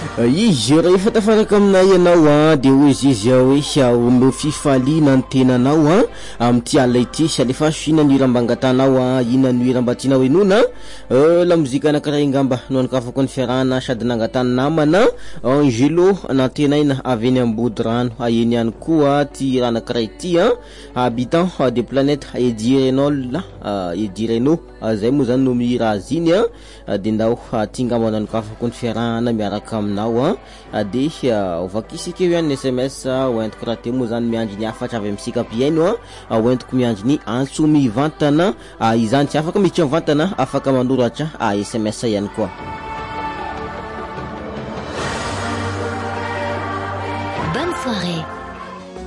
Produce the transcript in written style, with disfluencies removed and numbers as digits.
Izy rehefa tafaraka aminay ianao de hoy izy hoe omeo fifaliana ny tenanao amty ala ity sy alefa ina ny rambangatanao ina ny rambatinao enona la muzika anankiray ngamba no ankafako ny fiarahana sady nangatany namana Angelo nantenaina avy eny Ambodirano eny ihany koa ty anankiray ty habitant des planètes Edirenol Edireno zay mo zany no miraha ziny de ndao ty ngamba no ankafako ny fiarahana miaraka aminao de ovakisika eo ihany SMS hoentiko raha te mo zany miandry ny afatra avy amsika piaino hoentiko miandry ny antso mivantana izany tsy afaka miditra mivantana afaka manoratra SMS ihany koa.